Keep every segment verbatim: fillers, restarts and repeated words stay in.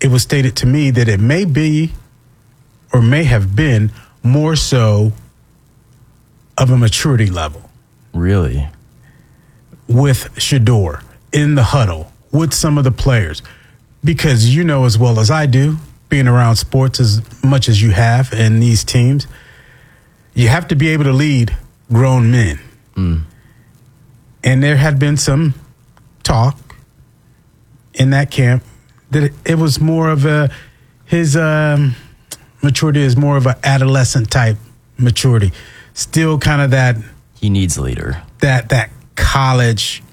it was stated to me that it may be or may have been more so of a maturity level. Really? With Shedeur in the huddle, with some of the players. Because you know as well as I do, being around sports as much as you have in these teams, you have to be able to lead grown men. Mm. And there had been some talk in that camp that it, it was more of a, his um, maturity is more of an adolescent type maturity. Still kind of that. He needs a leader. That, that college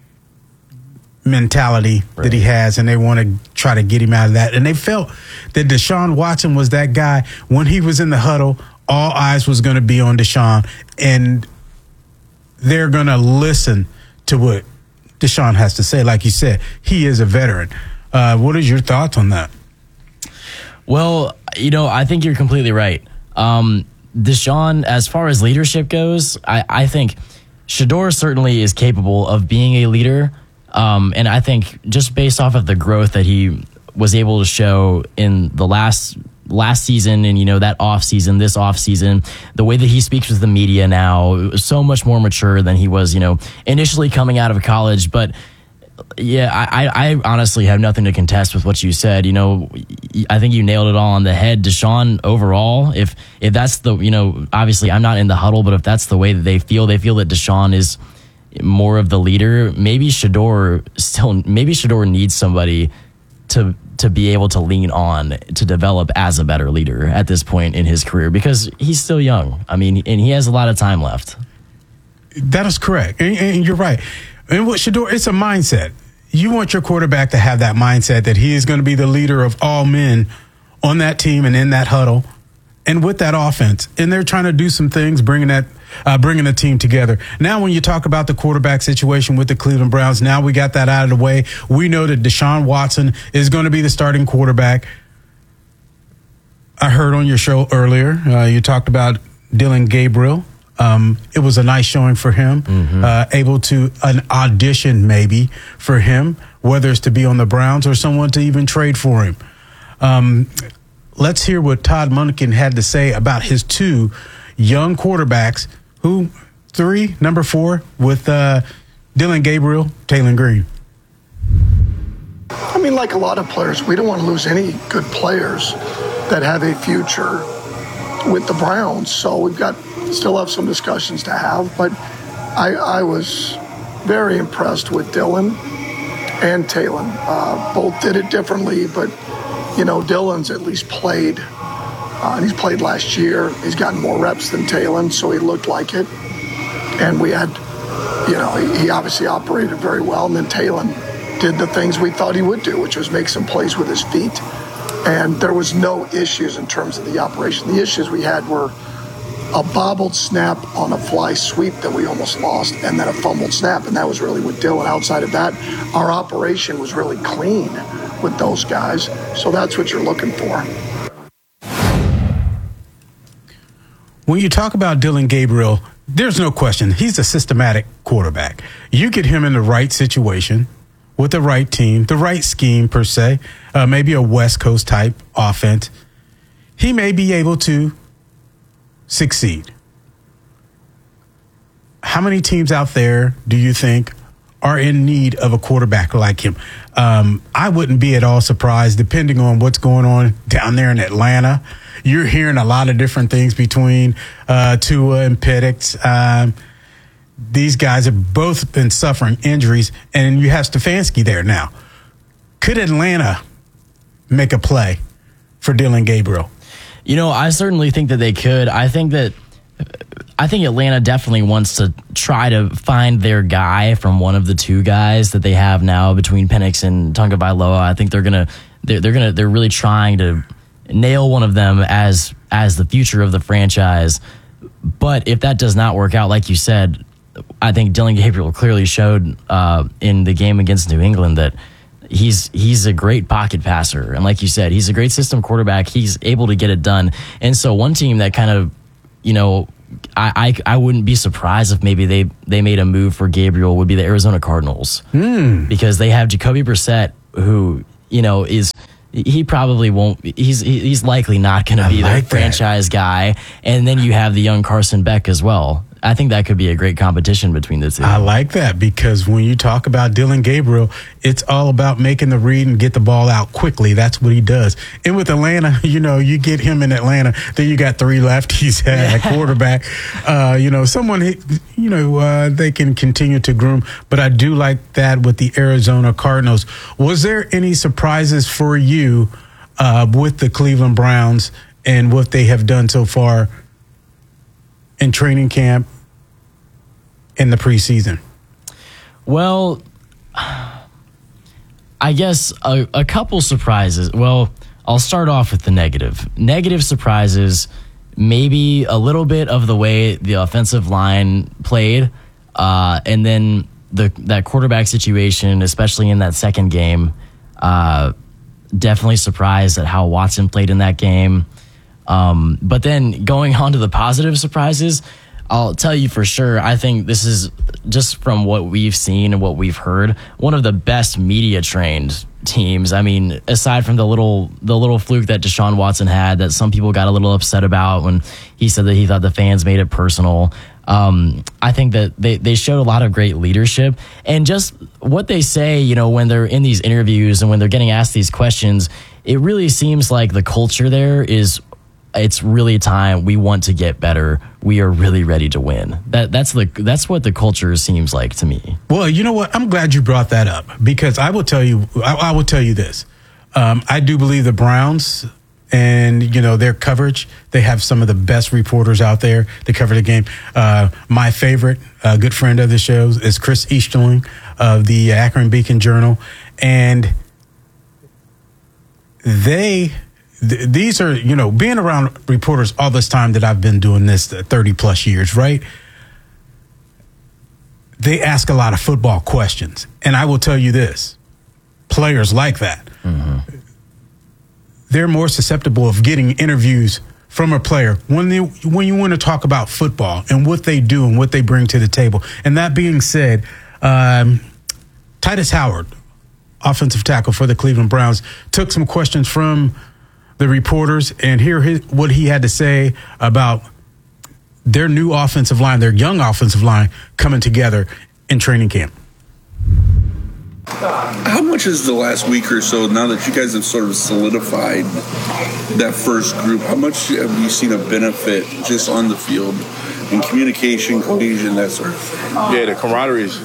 mentality right. that he has, and they want to try to get him out of that. And they felt that Deshaun Watson was that guy. When he was in the huddle, all eyes was going to be on Deshaun, and they're going to listen to what Deshaun has to say. Like you said, he is a veteran. Uh, what is your thoughts on that? Well, you know, I think you're completely right. Um, Deshaun, as far as leadership goes, I, I think Shedeur certainly is capable of being a leader. Um, and I think just based off of the growth that he was able to show in the last last season and, you know, that off season, this off season, the way that he speaks with the media now, so much more mature than he was, you know, initially coming out of college. But yeah, I, I honestly have nothing to contest with what you said. You know, I think you nailed it all on the head. Deshaun overall, if if that's the, you know, obviously I'm not in the huddle, but if that's the way that they feel, they feel that Deshaun is more of the leader. Maybe Shedeur still, maybe Shedeur needs somebody to to be able to lean on to develop as a better leader at this point in his career, because he's still young. I mean, and he has a lot of time left. That is correct. And, and you're right. And what Shedeur, it's a mindset. You want your quarterback to have that mindset that he is going to be the leader of all men on that team and in that huddle and with that offense. And they're trying to do some things, bringing that, uh, bringing the team together. Now, when you talk about the quarterback situation with the Cleveland Browns, now we got that out of the way. We know that Deshaun Watson is going to be the starting quarterback. I heard on your show earlier, uh, you talked about Dillon Gabriel. Um, it was a nice showing for him, mm-hmm. uh, able to an audition maybe for him, whether it's to be on the Browns or someone to even trade for him. Um, let's hear what Todd Monken had to say about his two young quarterbacks, who three, number four, with uh, Dillon Gabriel, Taylen Green. I mean, like a lot of players, we don't want to lose any good players that have a future with the Browns. So we've got still have some discussions to have, but I, I was very impressed with Dillon and Taylen. Uh, both did it differently, but, you know, Dillon's at least played, uh, and he's played last year. He's gotten more reps than Taylen, so he looked like it. And we had, you know, he, he obviously operated very well, and then Taylen did the things we thought he would do, which was make some plays with his feet. And there was no issues in terms of the operation. The issues we had were a bobbled snap on a fly sweep that we almost lost, and then a fumbled snap, and that was really with Dillon. Outside of that, our operation was really clean with those guys, so that's what you're looking for. When you talk about Dillon Gabriel, there's no question he's a systematic quarterback. You get him in the right situation with the right team, the right scheme per se, uh, maybe a West Coast type offense, he may be able to succeed. How many teams out there do you think are in need of a quarterback like him? Um, I wouldn't be at all surprised, depending on what's going on down there in Atlanta. You're hearing a lot of different things between uh, Tua and Penix. Um, these guys have both been suffering injuries, and you have Stefanski there now. Could Atlanta make a play for Dillon Gabriel? You know, I certainly think that they could. I think that I think Atlanta definitely wants to try to find their guy from one of the two guys that they have now between Penix and Tagovailoa. I think they're gonna they're, they're gonna they're really trying to nail one of them as as the future of the franchise. But if that does not work out, like you said, I think Dillon Gabriel clearly showed uh, in the game against New England that he's he's a great pocket passer. And like you said, he's a great system quarterback. He's able to get it done. And so one team that kind of, you know, I, I, I wouldn't be surprised if maybe they, they made a move for Gabriel would be the Arizona Cardinals. Mm. Because they have Jacoby Brissett, who, you know, is he probably won't. He's he's likely not going to be like the franchise that. guy. And then you have the young Carson Beck as well. I think that could be a great competition between the two. I like that, because when you talk about Dillon Gabriel, it's all about making the read and get the ball out quickly. That's what he does. And with Atlanta, you know, you get him in Atlanta, then you got three lefties at quarterback. Uh, you know, someone, you know, uh, they can continue to groom. But I do like that with the Arizona Cardinals. Was there any surprises for you uh, with the Cleveland Browns and what they have done so far in training camp in the preseason? Well, I guess a, a couple surprises. Well, I'll start off with the negative. Negative surprises, maybe a little bit of the way the offensive line played, uh, and then the that quarterback situation, especially in that second game. Uh, definitely surprised at how Watson played in that game. Um, but then going on to the positive surprises, I'll tell you for sure, I think this is, just from what we've seen and what we've heard, one of the best media trained teams. I mean, aside from the little the little fluke that Deshaun Watson had that some people got a little upset about when he said that he thought the fans made it personal. Um, I think that they, they showed a lot of great leadership, and just what they say, you know, when they're in these interviews and when they're getting asked these questions, it really seems like the culture there is, it's really time. We want to get better. We are really ready to win. That that's the that's what the culture seems like to me. Well, you know what? I'm glad you brought that up, because I will tell you, I, I will tell you this. Um, I do believe the Browns and, you know, their coverage, they have some of the best reporters out there that cover the game. Uh, my favorite, uh, good friend of the show is Chris Easterling of the Akron Beacon Journal. And they... These are, you know, being around reporters all this time that I've been doing this thirty plus years, right? They ask a lot of football questions. And I will tell you this, players like that, mm-hmm. they're more susceptible of getting interviews from a player when they, when you want to talk about football and what they do and what they bring to the table. And that being said, um, Titus Howard, offensive tackle for the Cleveland Browns, took some questions from the reporters, and hear his, what he had to say about their new offensive line, their young offensive line coming together in training camp. How much is the last week or so, now that you guys have sort of solidified that first group, how much have you seen a benefit just on the field in communication, cohesion, that sort of thing? Yeah, the camaraderie is,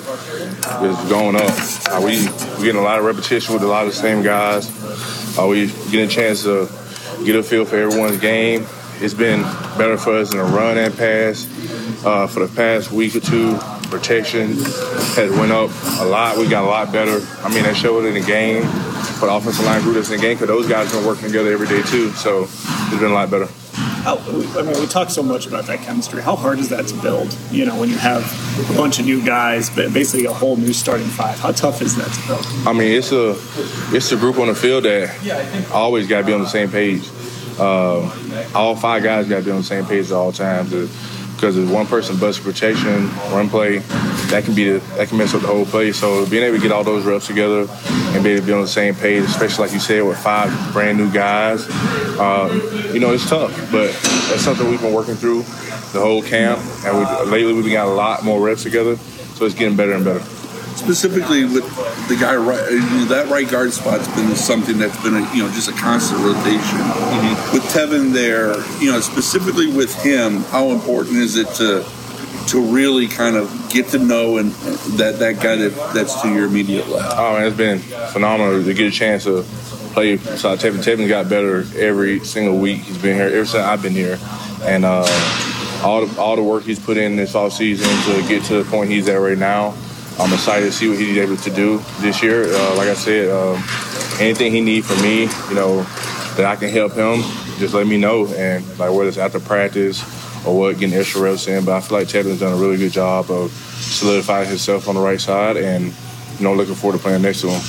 is going up. Uh, we, we're getting a lot of repetition with a lot of the same guys. Uh, we getting a chance to get a feel for everyone's game. It's been better for us in a run and pass. Uh, for the past week or two, protection has went up a lot. We got a lot better. I mean, that showed in the game for the offensive line group that's in the game, because those guys have been working together every day too. So it's been a lot better. How, I mean, we talk so much about that chemistry. How hard is that to build? You know, when you have a bunch of new guys, but basically a whole new starting five. How tough is that to build? I mean, it's a it's a group on the field that always got to be on the same page. Uh, all five guys got to be on the same page at all times. Because if one person busts protection, run play, that can be the, that can mess up the whole play. So being able to get all those reps together and be able to be on the same page, especially like you said, with five brand new guys, um, you know, it's tough. But that's something we've been working through the whole camp, and we, lately we've got a lot more reps together, so it's getting better and better. Specifically with the guy, right, you know, that right guard spot's been something that's been, a, you know, just a constant rotation. Mm-hmm. With Tevin there, you know, specifically with him, how important is it to to really kind of get to know and that, that guy that, that's to your immediate left? Oh, man, it's been phenomenal to get a chance to play. So Tevin, Tevin got better every single week he's been here, ever since I've been here. And uh, all, the, all the work he's put in this offseason to get to the point he's at right now, I'm excited to see what he's able to do this year. Uh, like I said, um, anything he needs from me, you know, that I can help him, just let me know. And like whether it's after practice or what, getting extra reps in. But I feel like Tevin's done a really good job of solidifying himself on the right side, and, you know, looking forward to playing next to him.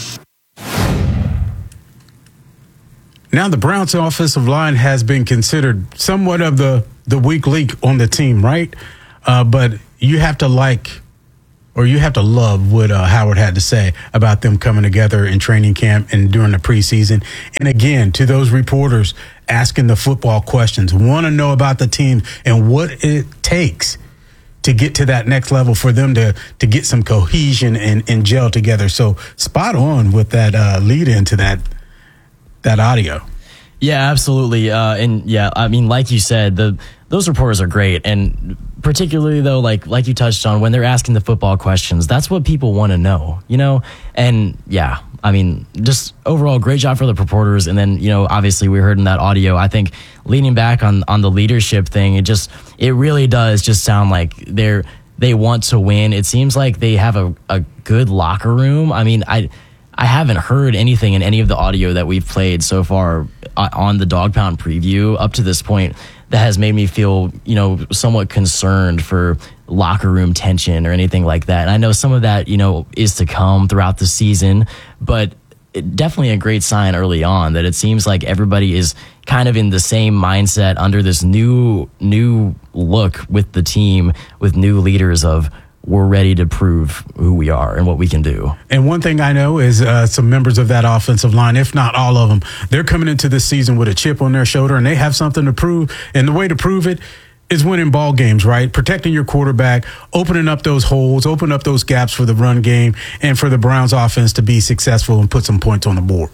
Now the Browns offensive line has been considered somewhat of the, the weak link on the team, right? Uh, but you have to like or you have to love what uh, Howard had to say about them coming together in training camp and during the preseason. And again, to those reporters asking the football questions, want to know about the team and what it takes to get to that next level for them to to get some cohesion and, and gel together. So spot on with that uh, lead into that that audio. Yeah, absolutely. Uh, and yeah, I mean, like you said, the those reporters are great. And particularly though, like like you touched on, when they're asking the football questions, that's what people want to know, you know? And yeah, I mean, just overall great job for the reporters. And then, you know, obviously we heard in that audio, I think leaning back on, on the leadership thing, it just, it really does just sound like they're, they want to win. It seems like they have a, a good locker room. I mean, I, I haven't heard anything in any of the audio that we've played so far on the Dog Pound preview up to this point that has made me feel, you know, somewhat concerned for locker room tension or anything like that. And I know some of that, you know, is to come throughout the season, but it, definitely a great sign early on that it seems like everybody is kind of in the same mindset under this new, new look with the team, with new leaders of, we're ready to prove who we are and what we can do. And one thing I know is uh, some members of that offensive line, if not all of them, they're coming into this season with a chip on their shoulder and they have something to prove. And the way to prove it is winning ball games, right? Protecting your quarterback, opening up those holes, open up those gaps for the run game and for the Browns offense to be successful and put some points on the board.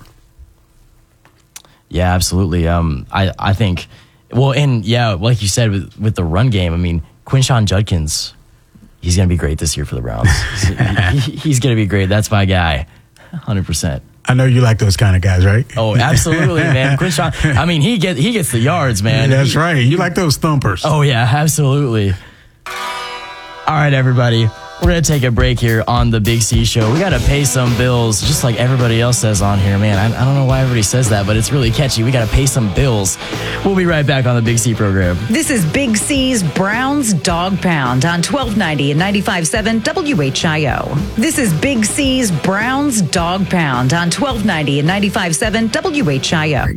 Yeah, absolutely. Um, I, I think, well, and yeah, like you said, with, with the run game, I mean, Quinshon Judkins, he's going to be great this year for the Browns. he, he's going to be great. That's my guy, one hundred percent. I know you like those kind of guys, right? Oh, absolutely, man. Quinshon, I mean, he get he gets the yards, man. That's he, right. You like those thumpers. Oh, yeah, absolutely. All right, everybody. We're going to take a break here on the Big C Show. We got to pay some bills, just like everybody else says on here, man. I, I don't know why everybody says that, but it's really catchy. We got to pay some bills. We'll be right back on the Big C program. This is Big C's Browns Dog Pound on twelve ninety and ninety-five point seven W H I O. This is Big C's Browns Dog Pound on twelve ninety and ninety-five point seven W H I O.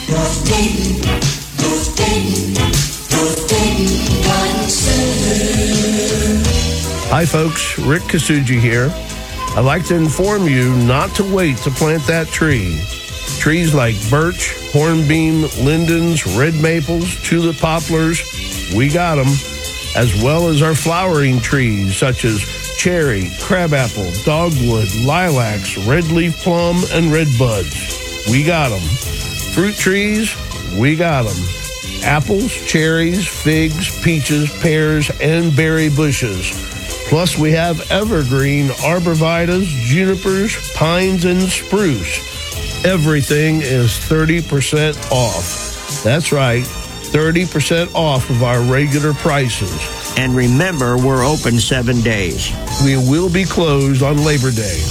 Hi folks, Rick Kasuji here. I'd like to inform you not to wait to plant that tree. Trees like birch, hornbeam, lindens, red maples, tulip poplars, we got them, as well as our flowering trees such as cherry, crabapple, dogwood, lilacs, red leaf plum, and red buds. We got them. Fruit trees, we got them. Apples, cherries, figs, peaches, pears, and berry bushes. Plus, we have evergreen arborvitaes, junipers, pines, and spruce. Everything is thirty percent off. That's right, thirty percent off of our regular prices. And remember, we're open seven days. We will be closed on Labor Day.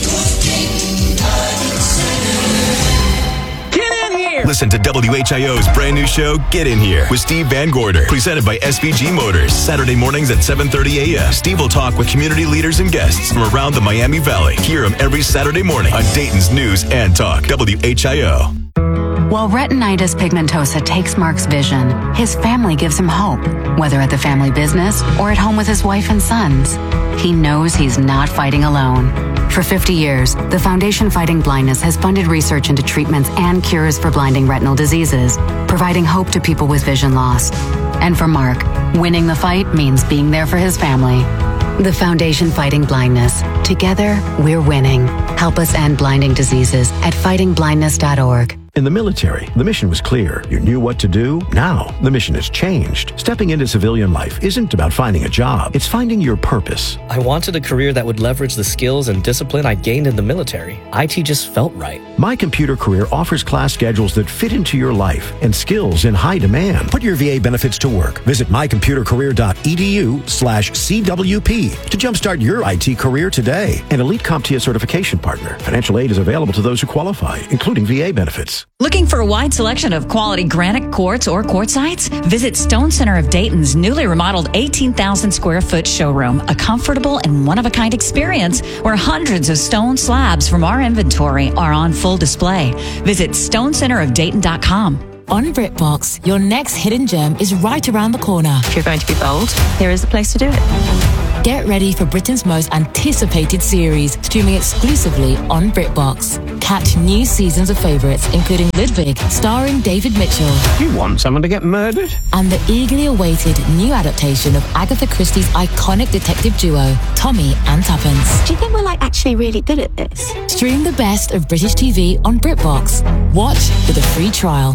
Listen to W H I O's brand new show, Get In Here, with Steve Van Gorder, presented by S V G Motors. Saturday mornings at seven thirty a.m. Steve will talk with community leaders and guests from around the Miami Valley. Hear him every Saturday morning on Dayton's News and Talk, W H I O. While retinitis pigmentosa takes Mark's vision, his family gives him hope, whether at the family business or at home with his wife and sons. He knows he's not fighting alone. For fifty years, the Foundation Fighting Blindness has funded research into treatments and cures for blinding retinal diseases, providing hope to people with vision loss. And for Mark, winning the fight means being there for his family. The Foundation Fighting Blindness. Together, we're winning. Help us end blinding diseases at fighting blindness dot org. In the military, the mission was clear. You knew what to do. Now, the mission has changed. Stepping into civilian life isn't about finding a job. It's finding your purpose. I wanted a career that would leverage the skills and discipline I gained in the military. I T just felt right. My Computer Career offers class schedules that fit into your life and skills in high demand. Put your V A benefits to work. Visit my computer career dot e d u slash C W P to jumpstart your I T career today. An Elite CompTIA certification partner. Financial aid is available to those who qualify, including V A benefits. Looking for a wide selection of quality granite quartz or quartzites? Visit Stone Center of Dayton's newly remodeled eighteen thousand square foot showroom, a comfortable and one-of-a-kind experience where hundreds of stone slabs from our inventory are on full display. Visit stone center of dayton dot com. On BritBox, your next hidden gem is right around the corner. If you're going to be bold, here is the place to do it. Get ready for Britain's most anticipated series, streaming exclusively on BritBox. Catch new seasons of favourites, including Live Big, starring David Mitchell. You want someone to get murdered? And the eagerly awaited new adaptation of Agatha Christie's iconic detective duo, Tommy and Tuppence. Do you think we're like actually really good at this? Stream the best of British T V on BritBox. Watch with a free trial.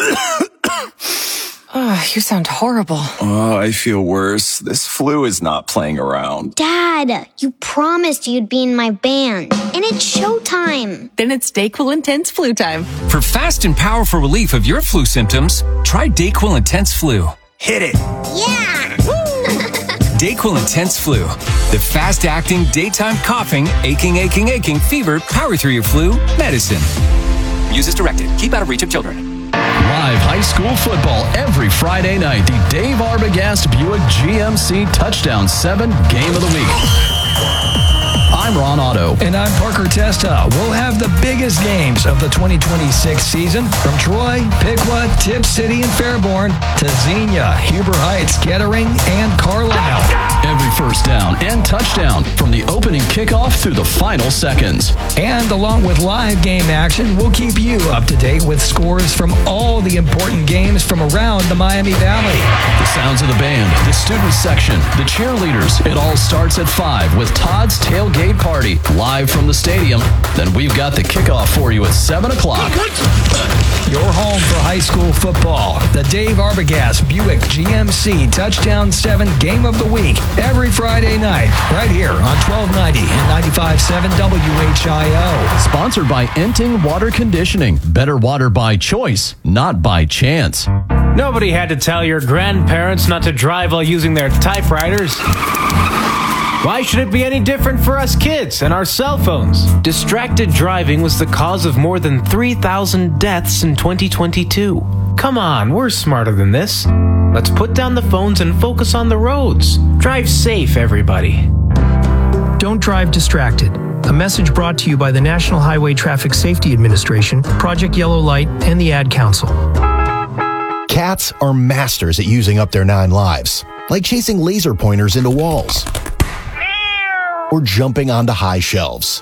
Oh, you sound horrible. Oh, I feel worse. This flu is not playing around. Dad, you promised you'd be in my band, and it's showtime. Then it's DayQuil Intense Flu time. For fast and powerful relief of your flu symptoms, try DayQuil Intense Flu. Hit it. Yeah! DayQuil Intense Flu. The fast-acting, daytime coughing, aching, aching, aching, fever, power through your flu medicine. Use as directed. Keep out of reach of children. Live high school football every Friday night. The Dave Arbogast Buick G M C Touchdown seven Game of the Week. I'm Ron Otto. And I'm Parker Testa. We'll have the biggest games of the twenty twenty-six season from Troy, Piqua, Tip City, and Fairborn to Xenia, Huber Heights, Kettering, and Carlisle. Every first down and touchdown from the opening kickoff through the final seconds. And along with live game action, we'll keep you up to date with scores from all the important games from around the Miami Valley. The sounds of the band, the student section, the cheerleaders. It all starts at five with Todd's Tailgate Party live from the stadium. Then we've got the kickoff for you at seven o'clock. Your home for high school football. The Dave Arbogast Buick G M C Touchdown seven Game of the Week. Every Friday night, right here on twelve ninety and ninety-five point seven W H I O. Sponsored by Enting Water Conditioning. Better water by choice, not by chance. Nobody had to tell your grandparents not to drive while using their typewriters. Why should it be any different for us kids and our cell phones? Distracted driving was the cause of more than three thousand deaths in twenty twenty-two. Come on, we're smarter than this. Let's put down the phones and focus on the roads. Drive safe, everybody. Don't drive distracted. A message brought to you by the National Highway Traffic Safety Administration, Project Yellow Light, and the Ad Council. Cats are masters at using up their nine lives, like chasing laser pointers into walls or jumping onto high shelves.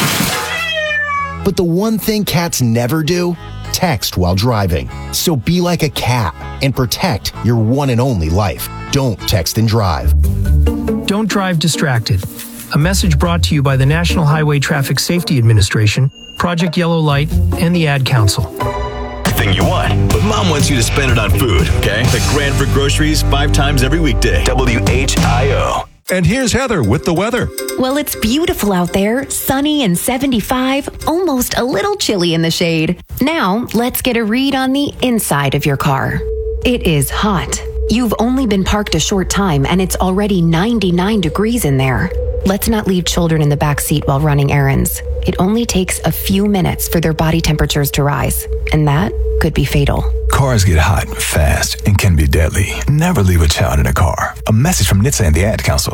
But the one thing cats never do, text while driving. So be like a cat and protect your one and only life. Don't text and drive. Don't drive distracted. A message brought to you by the National Highway Traffic Safety Administration, Project Yellow Light, and the Ad Council. Thing you want, but mom wants you to spend it on food, okay? The Grand for groceries five times every weekday. W H I O. And here's Heather with the weather. Well, it's beautiful out there, sunny and seventy-five, almost a little chilly in the shade. Now, let's get a read on the inside of your car. It is hot. You've only been parked a short time and it's already ninety-nine degrees in there. Let's not leave children in the back seat while running errands. It only takes a few minutes for their body temperatures to rise, and that could be fatal. Cars get hot fast and can be deadly. Never leave a child in a car. A message from N H T S A and the Ad Council.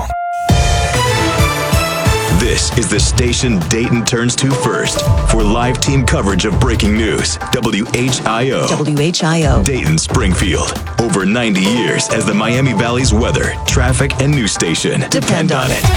This is the station Dayton turns to first for live team coverage of breaking news. W H I O. W H I O. Dayton, Springfield. Over ninety years as the Miami Valley's weather, traffic, and news station. Depend, Depend on it.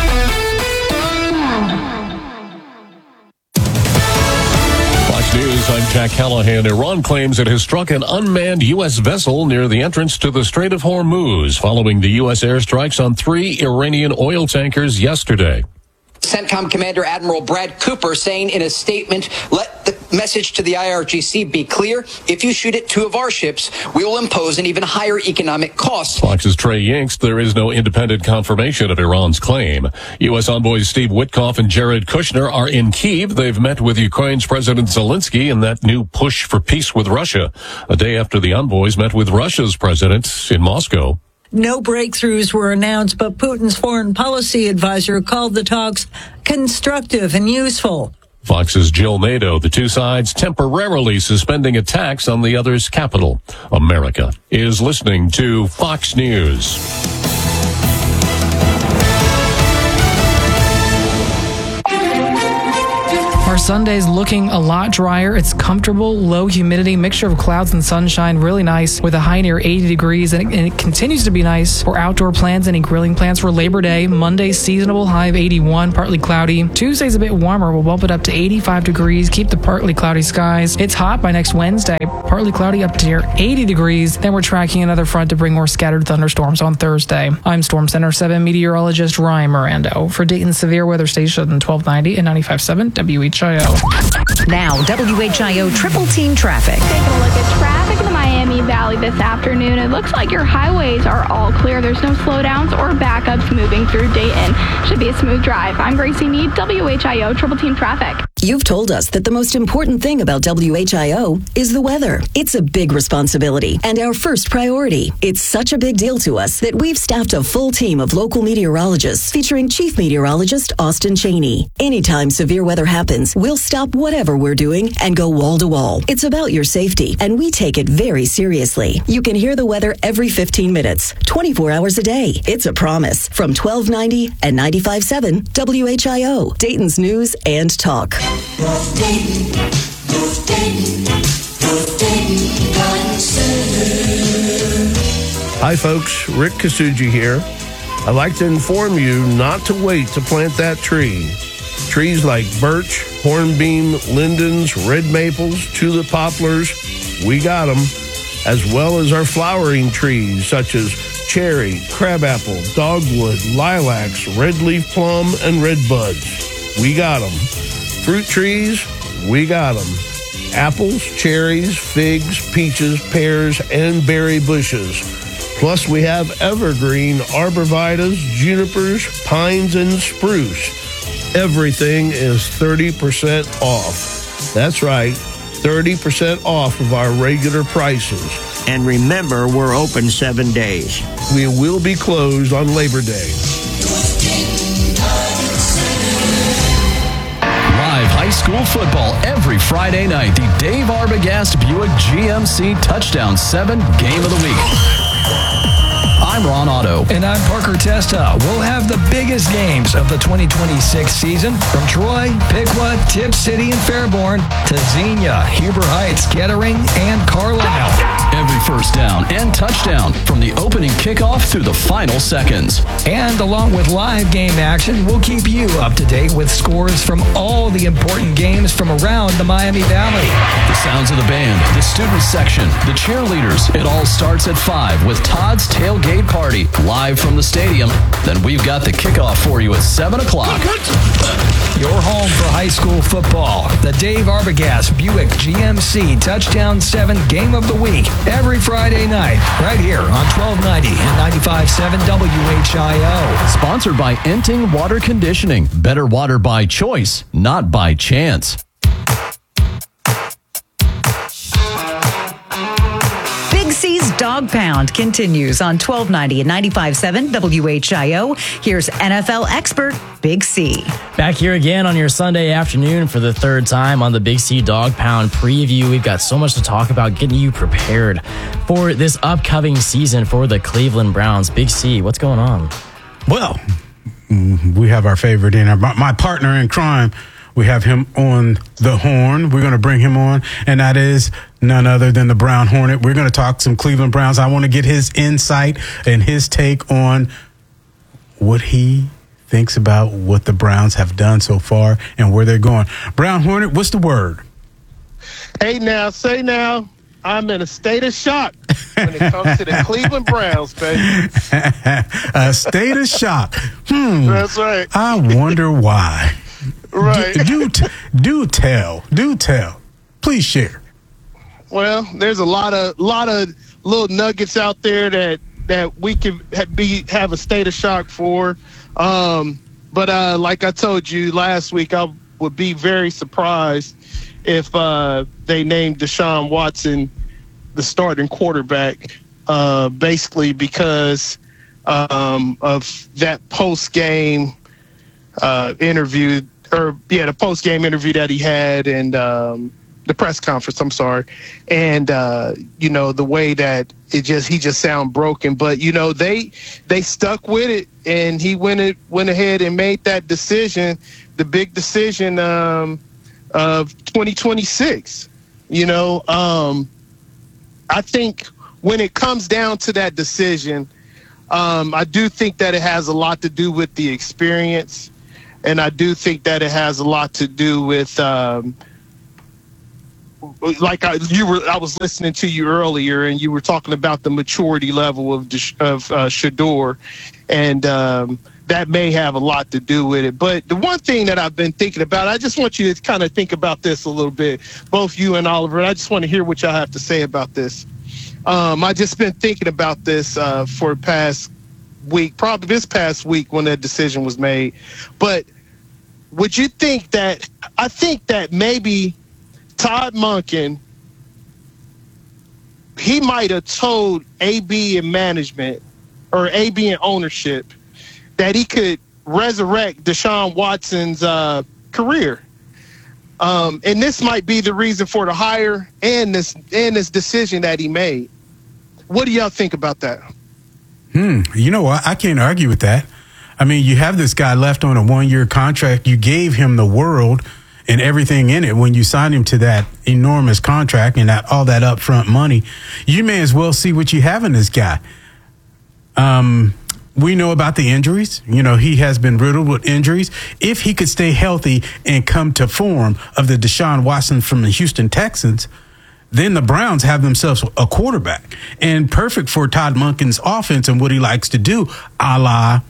Fox News, I'm Jack Callahan. Iran claims it has struck an unmanned U S vessel near the entrance to the Strait of Hormuz following the U S airstrikes on three Iranian oil tankers yesterday. CENTCOM Commander Admiral Brad Cooper saying in a statement, let the message to the I R G C be clear. If you shoot at two of our ships, we will impose an even higher economic cost. Fox's Trey Yinks, there is no independent confirmation of Iran's claim. U S envoys Steve Witkoff and Jared Kushner are in Kyiv. They've met with Ukraine's President Zelensky in that new push for peace with Russia, a day after the envoys met with Russia's president in Moscow. No breakthroughs were announced, but Putin's foreign policy advisor called the talks constructive and useful. Fox's Jill Nato, the two sides temporarily suspending attacks on the other's capital. America is listening to Fox News. Our Our Sunday's looking a lot drier. It's comfortable, low humidity, mixture of clouds and sunshine, really nice with a high near eighty degrees, and it, and it continues to be nice for outdoor plans, any grilling plans for Labor Day. Monday, seasonable, high of eighty-one, partly cloudy. Tuesday's a bit warmer. We'll bump it up to eighty-five degrees, keep the partly cloudy skies. It's hot by next Wednesday, partly cloudy up to near eighty degrees. Then we're tracking another front to bring more scattered thunderstorms on Thursday. I'm Storm Center seven meteorologist Ryan Mirando for Dayton's Severe Weather Station twelve ninety and ninety-five point seven W H I O. Now, W H I O Triple Team Traffic. Taking a look at traffic in the Miami Valley this afternoon. It looks like your highways are all clear. There's no slowdowns or backups moving through Dayton. Should be a smooth drive. I'm Gracie Mead, W H I O Triple Team Traffic. You've told us that the most important thing about W H I O is the weather. It's a big responsibility and our first priority. It's such a big deal to us that we've staffed a full team of local meteorologists featuring Chief Meteorologist Austin Cheney. Anytime severe weather happens, we'll stop whatever we're doing and go wall to wall. It's about your safety, and we take it very seriously. You can hear the weather every fifteen minutes, twenty-four hours a day. It's a promise from twelve ninety and ninety-five point seven W H I O, Dayton's News and Talk. North Dayton, North Dayton, North Dayton Garden Center. Hi folks, Rick Kasuji here. I'd like to inform you not to wait to plant that tree. Trees like birch, hornbeam, lindens, red maples, tulip poplars, we got them, as well as our flowering trees such as cherry, crabapple, dogwood, lilacs, red leaf plum, and red buds. We got them. Fruit trees, we got them. Apples, cherries, figs, peaches, pears, and berry bushes. Plus, we have evergreen arborvitaes, junipers, pines, and spruce. Everything is thirty percent off. That's right, thirty percent off of our regular prices. And remember, we're open seven days. We will be closed on Labor Day. Live high school football every Friday night. The Dave Arbogast Buick G M C Touchdown seven Game of the Week. I'm Ron Otto. And I'm Parker Testa. We'll have the biggest games of the twenty twenty-six season from Troy, Piqua, Tip City, and Fairborn to Xenia, Huber Heights, Kettering, and Carlisle. Every first down and touchdown from the opening kickoff through the final seconds. And along with live game action, we'll keep you up to date with scores from all the important games from around the Miami Valley. The sounds of the band, the student section, the cheerleaders. It all starts at five with Todd's Tailgate Party live from the stadium. Then we've got the kickoff for you at seven o'clock. Your home for high school football. The Dave Arbogast Buick G M C Touchdown seven Game of the Week. Every Friday night, right here on twelve ninety and ninety-five point seven W H I O. Sponsored by Enting Water Conditioning. Better water by choice, not by chance. Big C's Dog Pound continues on twelve ninety and ninety-five point seven W H I O. Here's N F L expert Big C. Back here again on your Sunday afternoon for the third time on the Big C Dog Pound preview. We've got so much to talk about, getting you prepared for this upcoming season for the Cleveland Browns. Big C, what's going on? Well, we have our favorite in our, my partner in crime. We have him on the horn. We're going to bring him on, and that is none other than the Brown Hornet. We're going to talk some Cleveland Browns. I want to get his insight and his take on what he thinks about what the Browns have done so far and where they're going. Brown Hornet, what's the word? Hey now, say now, I'm in a state of shock when it comes to the Cleveland Browns, baby. A state of shock. Hmm. That's right. I wonder why. Right. Do, do, do tell. Do tell. Please share. Well, there's a lot of lot of little nuggets out there that, that we can be have a state of shock for. Um, but uh, like I told you last week, I would be very surprised if uh, they named Deshaun Watson the starting quarterback, uh, basically because um, of that post-game uh, interview, or yeah, the post-game interview that he had and um, the press conference, I'm sorry. And, uh, you know, the way that it just, he just sound broken, but you know, they, they stuck with it, and he went it, went ahead and made that decision, the big decision, um, of twenty twenty-six. You know, um, I think when it comes down to that decision, um, I do think that it has a lot to do with the experience, and I do think that it has a lot to do with, um, like I, you were, I was listening to you earlier, and you were talking about the maturity level of of uh, Shedeur, and um, that may have a lot to do with it. But the one thing that I've been thinking about, I just want you to kind of think about this a little bit, both you and Oliver. And I just want to hear what y'all have to say about this. Um, I just been thinking about this uh, for the past week, probably this past week when that decision was made. But would you think that, I think that maybe Todd Monken, he might have told A B and management, or A B and ownership, that he could resurrect Deshaun Watson's uh, career. Um, and this might be the reason for the hire and this and this decision that he made. What do y'all think about that? Hmm. You know what? I can't argue with that. I mean, you have this guy left on a one-year contract. You gave him the world and everything in it when you signed him to that enormous contract and that all that upfront money. You may as well see what you have in this guy. Um, we know about the injuries. You know, he has been riddled with injuries. If he could stay healthy and come to form of the Deshaun Watson from the Houston Texans, then the Browns have themselves a quarterback, and perfect for Todd Monken's offense and what he likes to do, a la,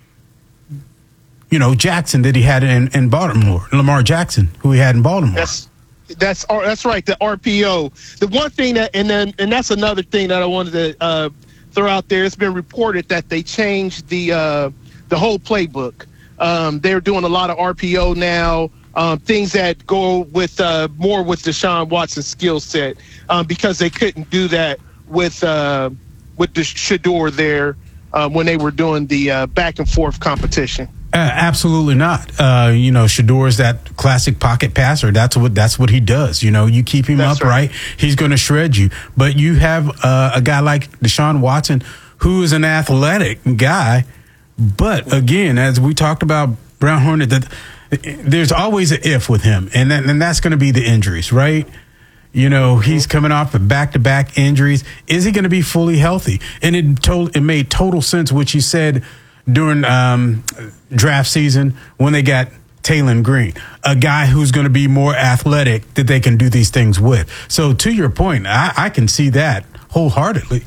you know, Jackson that he had in, in Baltimore, Lamar Jackson, who he had in Baltimore. That's that's that's right, the R P O. The one thing that, and then and that's another thing that I wanted to uh, throw out there. It's been reported that they changed the uh, the whole playbook. Um, they're doing a lot of R P O now. Um, things that go with uh, more with Deshaun Watson's skill set, um, because they couldn't do that with uh, with the Shedeur there uh, when they were doing the uh, back and forth competition. Uh, absolutely not. Uh, you know, Shedeur is that classic pocket passer. That's what that's what he does. You know, you keep him That's upright, right. He's going to shred you. But you have uh, a guy like Deshaun Watson, who is an athletic guy. But again, as we talked about Brown Hornet, that there's always an if with him, and then, and that's going to be the injuries, right? You know, he's coming off of back-to-back injuries. Is he going to be fully healthy? And it told, it made total sense what you said during um, draft season when they got Taylon Green, a guy who's going to be more athletic that they can do these things with. So to your point, I, I can see that wholeheartedly.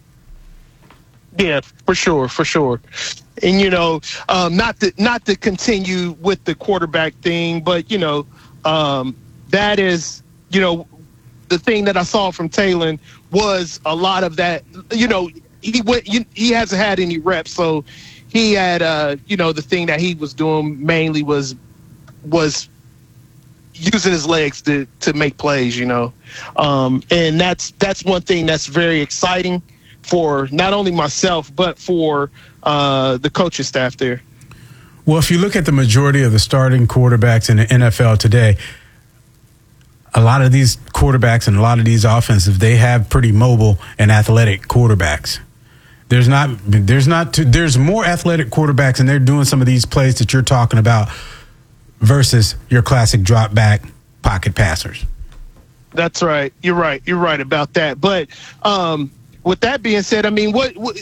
Yeah, for sure, for sure. And, you know, um, not to not to continue with the quarterback thing, but, you know, um, that is, you know, the thing that I saw from Taylon was a lot of that. You know, he went, he hasn't had any reps, so he had, uh, you know, the thing that he was doing mainly was was using his legs to to make plays. You know, um, and that's that's one thing that's very exciting for not only myself but for uh, the coaching staff there. Well, if you look at the majority of the starting quarterbacks in the N F L today, a lot of these quarterbacks and a lot of these offensive, they have pretty mobile and athletic quarterbacks. There's not, there's not, too, there's more athletic quarterbacks, and they're doing some of these plays that you're talking about versus your classic drop back pocket passers. That's right. You're right. You're right about that. But um, with that being said, I mean, what, what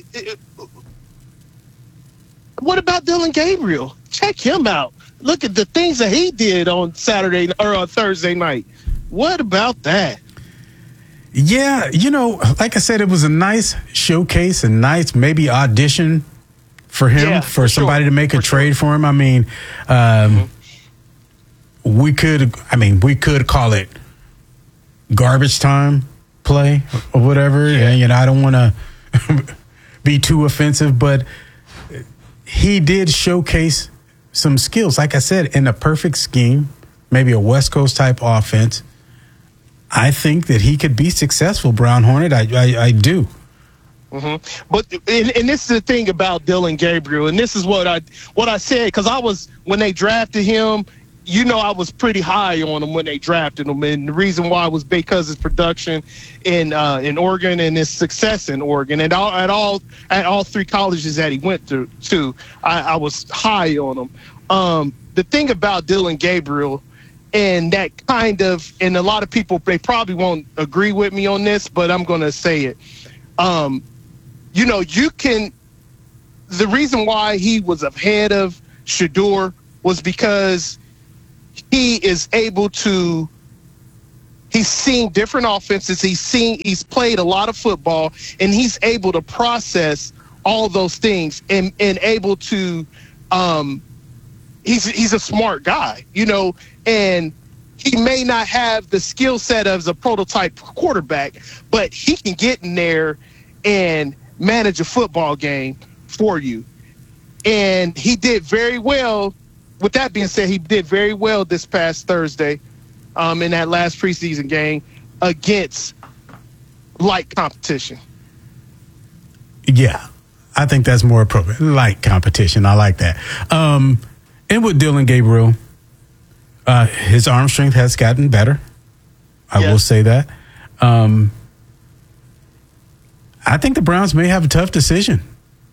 what about Dylan Gabriel? Check him out. Look at the things that he did on Saturday or on Thursday night. What about that? Yeah, you know, like I said, it was a nice showcase, a nice maybe audition for him, Yeah, for for somebody sure. to make a For trade for him. I mean, um, Mm-hmm. we could, I mean, we could call it garbage time play or whatever. And, you know, I don't want to be too offensive, but he did showcase some skills. Like I said, in a perfect scheme, maybe a West Coast type offense, I think that he could be successful, Brown Hornet. I, I, I do. Mm-hmm. But and, and this is the thing about Dylan Gabriel, and this is what I what I said, because I was, when they drafted him, you know, I was pretty high on him when they drafted him, and the reason why was because his production in uh, in Oregon and his success in Oregon, and all, at all at all three colleges that he went to, to I, I was high on him. Um, the thing about Dylan Gabriel and that kind of, and a lot of people, they probably won't agree with me on this, but I'm going to say it. Um, you know, you can, the reason why he was ahead of Shedeur was because he is able to, he's seen different offenses. He's seen, he's played a lot of football, and he's able to process all those things and, and able to, um, he's, he's a smart guy, you know, and he may not have the skill set as a prototype quarterback, but he can get in there and manage a football game for you. And he did very well. With that being said, he did very well this past Thursday um, in that last preseason game against light competition. Yeah, I think that's more appropriate. Light competition. I like that. Um, and with Dillon Gabriel, uh, his arm strength has gotten better. I Yes. will say that. Um, I think the Browns may have a tough decision.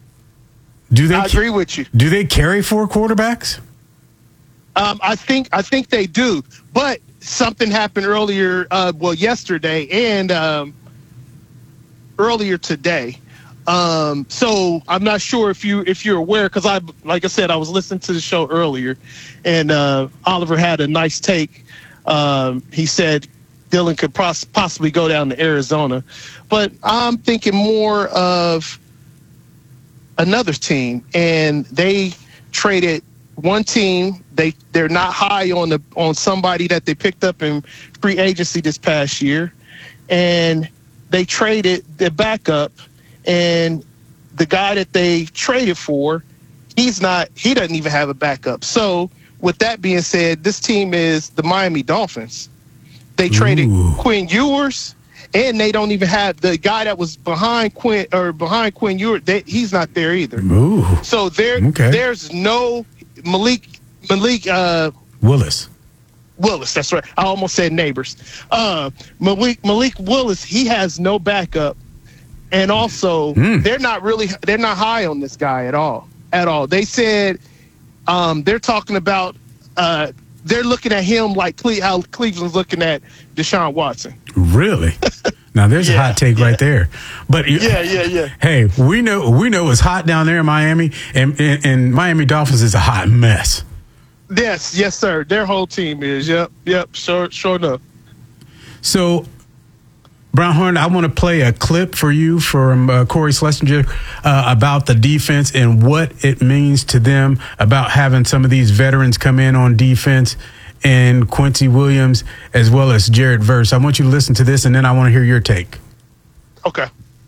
Do they? I agree with you. Do they carry four quarterbacks? Um, I think I think they do, but something happened earlier. Uh, well, yesterday and um, earlier today. Um, so I'm not sure if you if you're aware, because I, like I said, I was listening to the show earlier, and uh, Oliver had a nice take. Um, he said Dillon could pos- possibly go down to Arizona, but I'm thinking more of another team, and they traded one team. They they're not high on the on somebody that they picked up in free agency this past year, and they traded their backup. And the guy that they traded for, he's not, he doesn't even have a backup. So with that being said, this team is the Miami Dolphins. They traded Ooh. Quinn Ewers, and they don't even have the guy that was behind Quinn or behind Quinn Ewers. They, he's not there either. Ooh. So there, Okay. there's no Malik Malik uh, Willis. Willis. That's right. I almost said neighbors. Uh, Malik Malik Willis. He has no backup. And also, Mm. they're not really, they're not high on this guy at all, at all. They said um, they're talking about, uh, they're looking at him like Cle- how Cleveland's looking at Deshaun Watson. Really? Now there's a hot take right there. But you- Yeah, yeah, yeah. Hey, we know we know it's hot down there in Miami, and, and, and Miami Dolphins is a hot mess. Yes, yes, sir. Their whole team is. Yep, yep. Sure, sure enough. So, Brown Horn, I want to play a clip for you from uh, Corey Schlesinger uh, about the defense and what it means to them about having some of these veterans come in on defense, and Quincy Williams as well as Jared Verse. I want you to listen to this, and then I want to hear your take. Okay.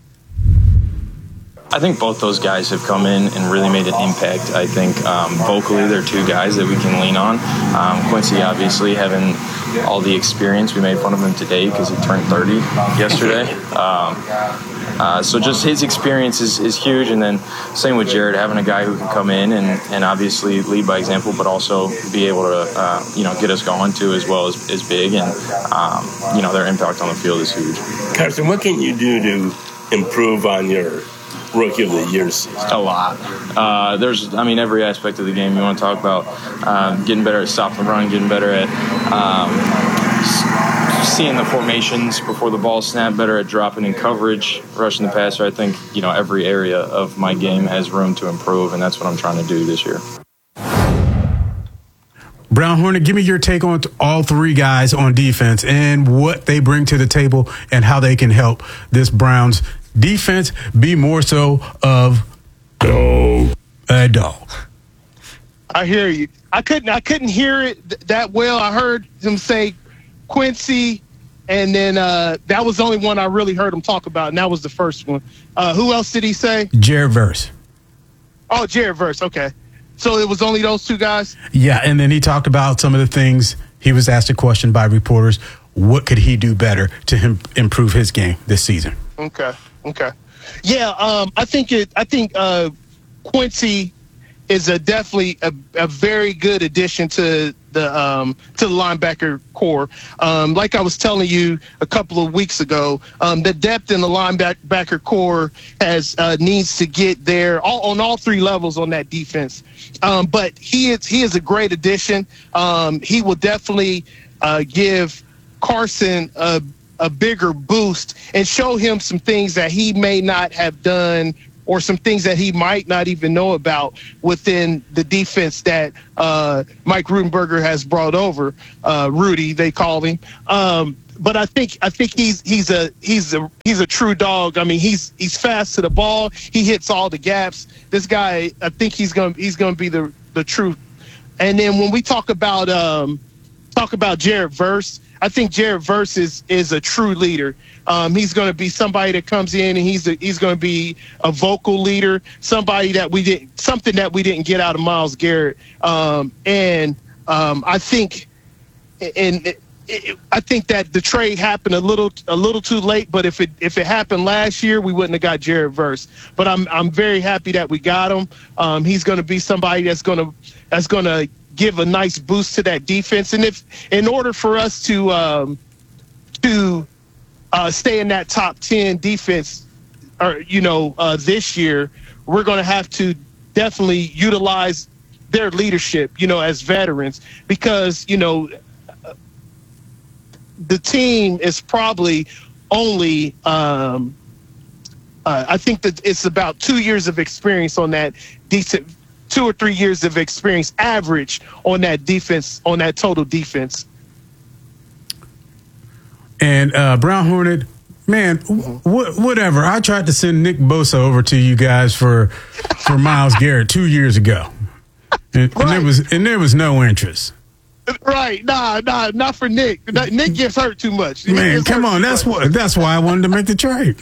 I think both those guys have come in and really made an impact. I think um, vocally they're two guys that we can lean on. Um, Quincy, obviously, having all the experience. We made fun of him today because he turned thirty yesterday. Um, uh, so just his experience is, is huge. And then same with Jared, having a guy who can come in and, and obviously lead by example, but also be able to, uh, you know, get us going too as well as is big. And, um, you know, their impact on the field is huge. Carson, what can you do to improve on your Rookie of the Year season? A lot. Uh, there's, I mean, every aspect of the game you want to talk about. Um, getting better at stopping the run, getting better at um, s- seeing the formations before the ball snap, better at dropping in coverage, rushing the passer. I think, you know, every area of my game has room to improve, and that's what I'm trying to do this year. Brown Hornet, give me your take on all three guys on defense and what they bring to the table and how they can help this Browns defense be more so of dog. A dog. I hear you. I couldn't. I couldn't hear it th- that well. I heard him say Quincy, and then uh, that was the only one I really heard him talk about, and that was the first one. Uh, who else did he say? Jared Verse. Oh, Jared Verse. Okay, so it was only those two guys. Yeah, and then he talked about some of the things. He was asked a question by reporters. What could he do better to him improve his game this season? Okay. Okay. Yeah. Um. I think it. I think uh, Quincy is a definitely a, a very good addition to the um to the linebacker core. Um. Like I was telling you a couple of weeks ago, um, the depth in the linebacker core has uh, needs to get there all, on all three levels on that defense. Um. But he is he is a great addition. Um. He will definitely uh, give Carson a, a bigger boost and show him some things that he may not have done or some things that he might not even know about within the defense that uh, Mike Rutenberger has brought over. Uh, Rudy, they call him. Um, but I think I think he's he's a he's a he's a true dog. I mean, he's he's fast to the ball. He hits all the gaps. This guy, I think he's gonna he's gonna be the the truth. And then when we talk about um, talk about Jared Verse, I think Jared Verse is, is a true leader. Um, he's going to be somebody that comes in and he's a, he's going to be a vocal leader, somebody that we didn't something that we didn't get out of Myles Garrett. Um, and um, I think and it, it, I think that the trade happened a little a little too late. But if it if it happened last year, we wouldn't have got Jared Verse. But I'm I'm very happy that we got him. Um, he's going to be somebody that's going to that's going to give a nice boost to that defense. And if in order for us to um, to uh, stay in that top ten defense, or you know, uh, this year, we're going to have to definitely utilize their leadership, you know, as veterans, because you know the team is probably only. Um, uh, I think that it's about two years of experience on that decent. Two or three years of experience average on that defense, on that total defense. And uh, Brown Hornet, man, wh- whatever. I tried to send Nick Bosa over to you guys for for Myles Garrett two years ago, and, right. and there was and there was no interest. Right? Nah, nah, not for Nick. Nick gets hurt too much. Man, come on. That's what. That's why I wanted to make the trade.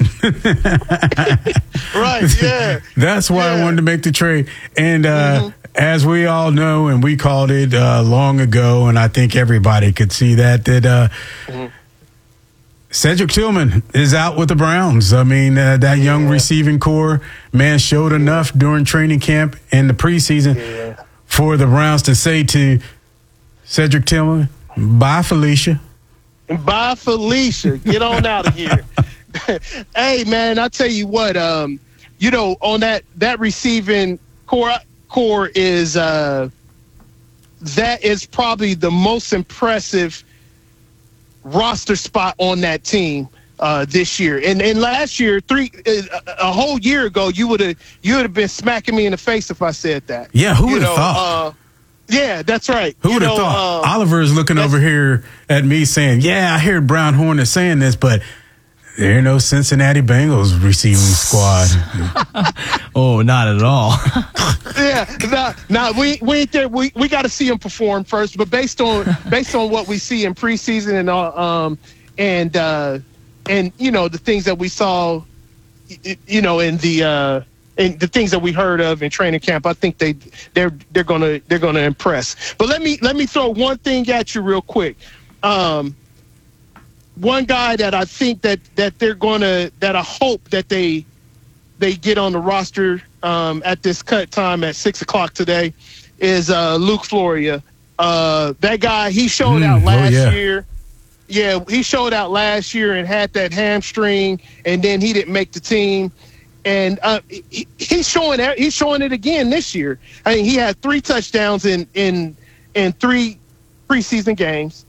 Right? Yeah. That's why yeah. I wanted to make the trade. And uh, mm-hmm. as we all know, and we called it uh, long ago, and I think everybody could see that that uh, mm-hmm. Cedric Tillman is out with the Browns. I mean, uh, that yeah. young receiving core, man, showed enough during training camp and the preseason yeah. for the Browns to say to Cedric Tillman, bye, Felicia. Bye, Felicia. Get on out of here. Hey, man, I tell you what, um, you know, on that that receiving core core is uh, that is probably the most impressive roster spot on that team uh, this year. And and last year, three a, a whole year ago, you would have you would have been smacking me in the face if I said that. Yeah, who would have know, thought? Uh, Yeah, that's right. Who would have thought? Um, Oliver is looking over here at me saying, yeah, I hear Brown Hornet saying this, but there ain't no Cincinnati Bengals receiving squad. Oh, not at all. Yeah, no, no, we we ain't there. We we got to see him perform first. But based on based on what we see in preseason and all, um, and uh, and you know the things that we saw, you know, in the. Uh, And the things that we heard of in training camp, I think they they're they're gonna they're gonna impress. But let me let me throw one thing at you real quick. Um, one guy that I think that that they're gonna that I hope that they they get on the roster um, at this cut time at six o'clock today is uh, Luke Floria. Uh, that guy, he showed mm, out last oh yeah. year. Yeah, he showed out last year and had that hamstring, and then he didn't make the team. And uh, he, he's showing he's showing it again this year. I mean, he had three touchdowns in in in three preseason games.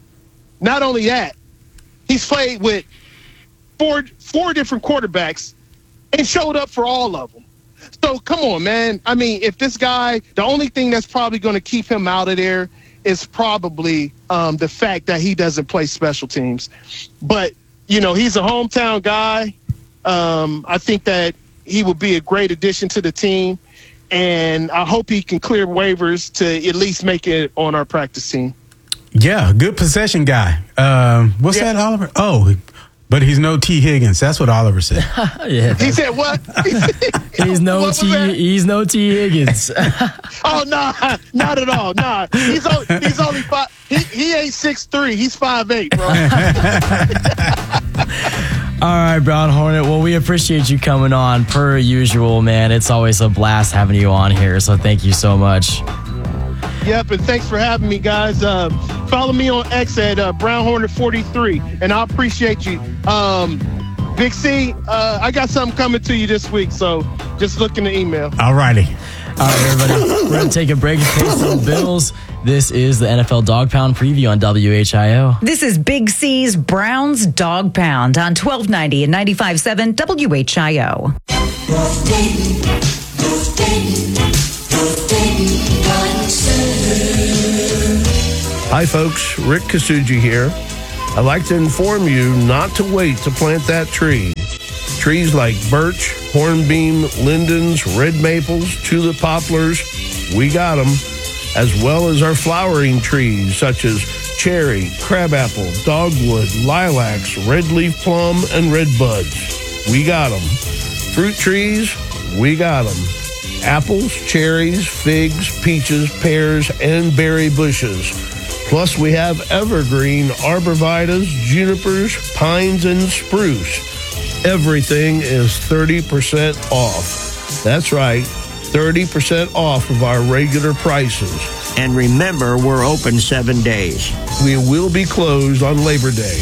Not only that, he's played with four four different quarterbacks and showed up for all of them. So come on, man. I mean, if this guy, the only thing that's probably going to keep him out of there is probably um, the fact that he doesn't play special teams. But you know, he's a hometown guy. Um, I think that he will be a great addition to the team, and I hope he can clear waivers to at least make it on our practice team. Yeah, good possession guy. Um, what's yeah. that, Oliver? Oh, but he's no T. Higgins. That's what Oliver said. Yeah, he said what? he's no T. He's no T. Higgins. Oh no, nah, not at all. Nah, he's only, he's only five. He, he ain't six three. He's five eight, bro. All right, Brown Hornet. Well, we appreciate you coming on per usual, man. It's always a blast having you on here. So thank you so much. Yep, and thanks for having me, guys. Uh, follow me on X at uh, Brown Hornet forty-three, and I appreciate you. Um, Big C, uh, I got something coming to you this week, so just look in the email. All righty. All right, everybody, we're going to take a break and pay some bills. This is the N F L Dog Pound preview on W H I O. This is Big C's Browns Dog Pound on twelve ninety and ninety-five point seven W H I O. North Dayton, North Dayton, North Dayton Garden Center. Hi, folks. Rick Kasuji here. I'd like to inform you not to wait to plant that tree. Trees like birch, hornbeam, lindens, red maples, tulip poplars, we got them, as well as our flowering trees such as cherry, crabapple, dogwood, lilacs, red leaf plum, and red buds. We got them. Fruit trees, we got them. Apples, cherries, figs, peaches, pears, and berry bushes. Plus, we have evergreen arborvitaes, junipers, pines, and spruce. Everything is thirty percent off. That's right, thirty percent off of our regular prices. And remember, we're open seven days. We will be closed on Labor Day.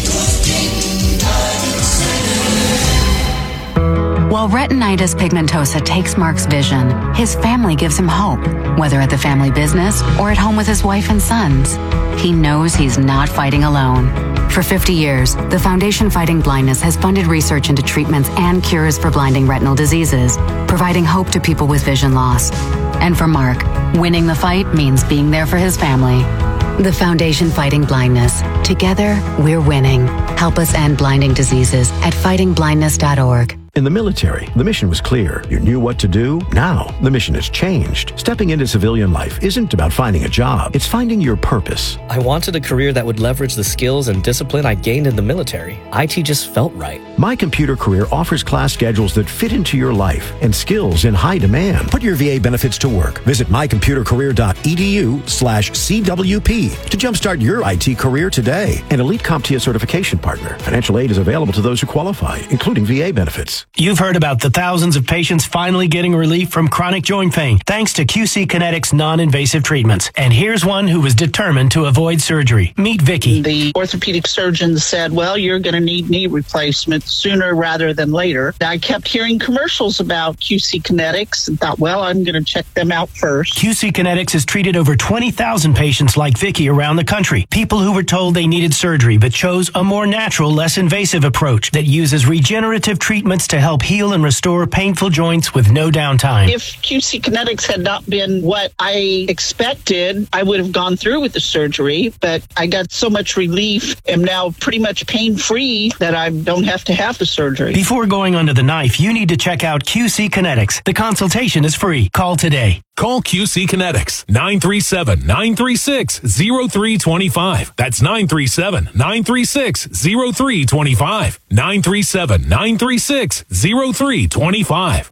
While retinitis pigmentosa takes Mark's vision, his family gives him hope, whether at the family business or at home with his wife and sons. He knows he's not fighting alone. For fifty years, the Foundation Fighting Blindness has funded research into treatments and cures for blinding retinal diseases, providing hope to people with vision loss. And for Mark, winning the fight means being there for his family. The Foundation Fighting Blindness. Together, we're winning. Help us end blinding diseases at fighting blindness dot org. In the military, the mission was clear. You knew what to do. Now, the mission has changed. Stepping into civilian life isn't about finding a job. It's finding your purpose. I wanted a career that would leverage the skills and discipline I gained in the military. I T just felt right. My Computer Career offers class schedules that fit into your life and skills in high demand. Put your V A benefits to work. Visit my computer career dot e d u slash C W P to jumpstart your I T career today. An Elite CompTIA certification partner. Financial aid is available to those who qualify, including V A benefits. You've heard about the thousands of patients finally getting relief from chronic joint pain thanks to Q C Kinetics non-invasive treatments. And here's one who was determined to avoid surgery. Meet Vicky. The orthopedic surgeon said, well, you're going to need knee replacement sooner rather than later. I kept hearing commercials about Q C Kinetics and thought, well, I'm going to check them out first. Q C Kinetics has treated over twenty thousand patients like Vicky around the country. People who were told they needed surgery but chose a more natural, less invasive approach that uses regenerative treatments to help heal and restore painful joints with no downtime. If Q C Kinetics had not been what I expected, I would have gone through with the surgery, but I got so much relief, am now pretty much pain-free that I don't have to have the surgery. Before going under the knife, you need to check out Q C Kinetics. The consultation is free. Call today. Call Q C Kinetics, nine three seven, nine three six, zero three two five. That's nine three seven, nine three six, zero three two five. nine three seven, nine three six, zero three two five.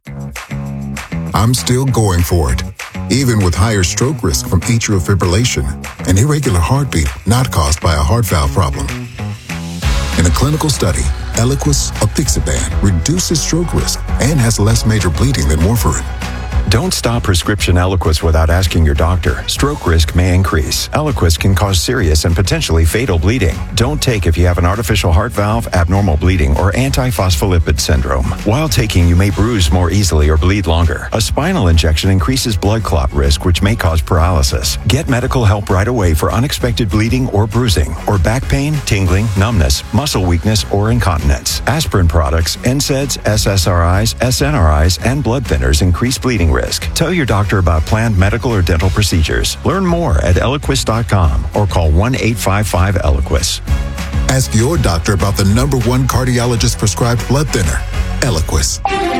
I'm still going for it, even with higher stroke risk from atrial fibrillation, an irregular heartbeat not caused by a heart valve problem. In a clinical study, Eliquis apixaban reduces stroke risk and has less major bleeding than warfarin. Don't stop prescription Eliquis without asking your doctor. Stroke risk may increase. Eliquis can cause serious and potentially fatal bleeding. Don't take if you have an artificial heart valve, abnormal bleeding, or antiphospholipid syndrome. While taking, you may bruise more easily or bleed longer. A spinal injection increases blood clot risk, which may cause paralysis. Get medical help right away for unexpected bleeding or bruising, or back pain, tingling, numbness, muscle weakness, or incontinence. Aspirin products, N SAIDs, S S R Is, S N R Is, and blood thinners increase bleeding risk. Tell your doctor about planned medical or dental procedures. Learn more at Eliquis dot com or call one eight five five Eliquis. Ask your doctor about the number one cardiologist prescribed blood thinner, Eliquis.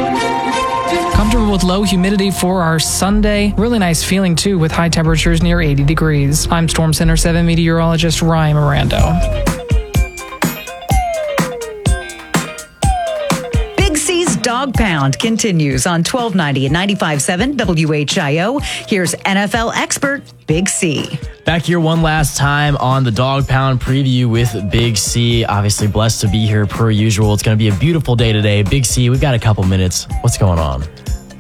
Comfortable with low humidity for our Sunday. Really nice feeling too with high temperatures near eighty degrees. I'm Storm Center seven meteorologist Ryan Mirando. Dog Pound continues on twelve ninety and ninety-five point seven W H I O. Here's N F L expert Big C. Back here one last time on the Dog Pound preview with Big C. Obviously blessed to be here per usual. It's going to be a beautiful day today. Big C, we've got a couple minutes. What's going on?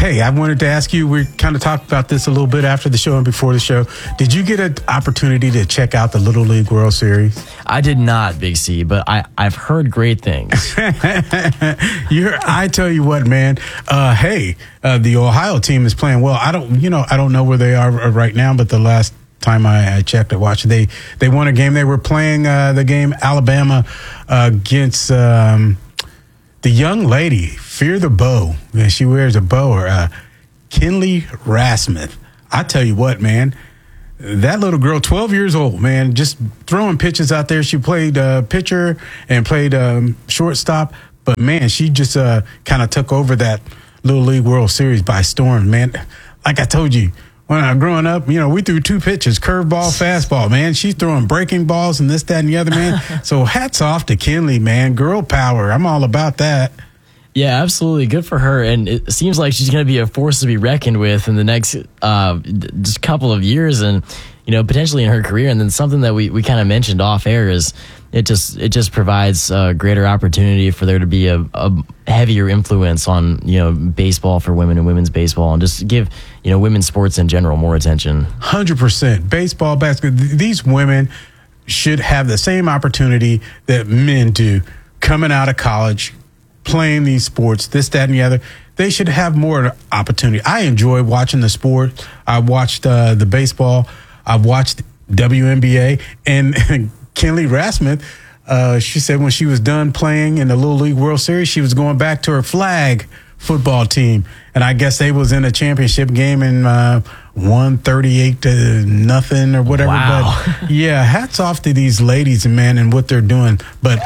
hey, I wanted to ask you, we kind of talked about this a little bit after the show and before the show. Did you get an opportunity to check out the Little League World Series? I did not, Big C, but I, I've heard great things. You're, I tell you what, man, uh, hey, uh, the Ohio team is playing well. I don't, you know, I don't know where they are right now, but the last time I, I checked and watched, they, they won a game. They were playing uh, the game Alabama uh, against um, the young lady, Fear the Bow. Yeah, she wears a bow, or uh, Kinley Rasmuth. I tell you what, man, that little girl, twelve years old, man, just throwing pitches out there. She played uh, pitcher and played um, shortstop, but man, she just uh, kind of took over that Little League World Series by storm, man. Like I told you, when I was growing up, you know, we threw two pitches, curveball, fastball, man. She's throwing breaking balls and this, that, and the other, man. So hats off to Kinley, man. Girl power. I'm all about that. Yeah, absolutely. Good for her. And it seems like she's going to be a force to be reckoned with in the next uh, just couple of years and, you know, potentially in her career. And then something that we, we kind of mentioned off air is it just it just provides a greater opportunity for there to be a, a heavier influence on, you know, baseball for women and women's baseball, and just give, you know, women's sports in general more attention. one hundred percent. Baseball, basketball, these women should have the same opportunity that men do coming out of college, playing these sports, this, that, and the other. They should have more opportunity. I enjoy watching the sport. I watched uh, the baseball. I've watched W N B A. And Kinley Rasmuth, uh, she said when she was done playing in the Little League World Series, she was going back to her flag football team. And I guess they was in a championship game and uh, won thirty-eight to nothing or whatever. Wow. But yeah, hats off to these ladies, man, and what they're doing. But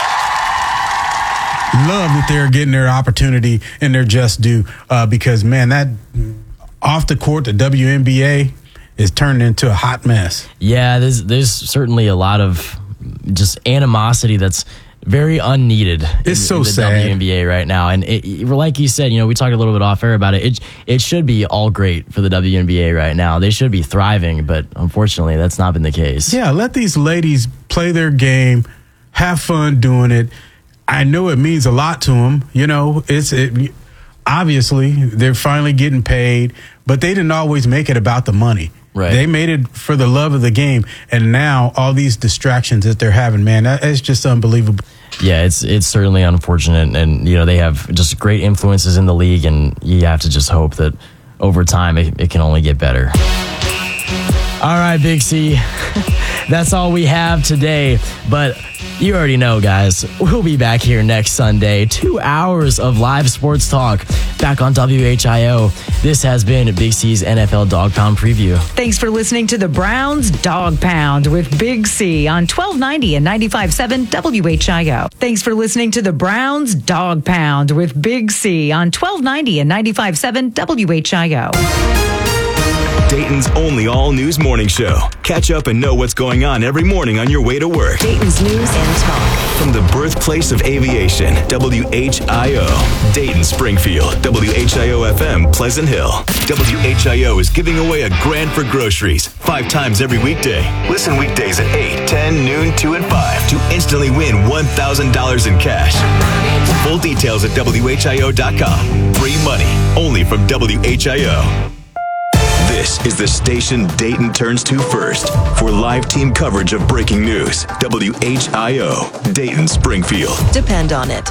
love that they're getting their opportunity and their just due, uh, because, man, that off the court, the W N B A is turned into a hot mess. Yeah, there's there's certainly a lot of just animosity that's very unneeded. It's in, so in the sad. W N B A right now, and it, like you said, you know, we talked a little bit off air about it. It it should be all great for the W N B A right now. They should be thriving, but unfortunately, that's not been the case. Yeah, let these ladies play their game, have fun doing it. I know it means a lot to them. You know, it's it, obviously they're finally getting paid, but they didn't always make it about the money. Right. They made it for the love of the game, and now all these distractions that they're having, man, that, it's just unbelievable. Yeah, it's it's certainly unfortunate, and you know they have just great influences in the league, and you have to just hope that over time it, it can only get better. All right, Big C, that's all we have today, but you already know, guys, we'll be back here next Sunday. Two hours of live sports talk back on W H I O. This has been Big C's N F L Dog Pound Preview. Thanks for listening to the Browns Dog Pound with Big C on twelve ninety and ninety-five point seven W H I O. Thanks for listening to the Browns Dog Pound with Big C on twelve ninety and ninety-five point seven W H I O. Dayton's only all-news morning show. Catch up and know what's going on every morning on your way to work. Dayton's news and talk. From the birthplace of aviation, W H I O. Dayton, Springfield, W H I O F M, Pleasant Hill. W H I O is giving away a grand for groceries five times every weekday. Listen weekdays at eight, ten, noon, two, and five to instantly win one thousand dollars in cash. Full details at W H I O dot com. Free money, only from W H I O. This is the station Dayton turns to first for live team coverage of breaking news. W H I O, Dayton, Springfield. Depend on it.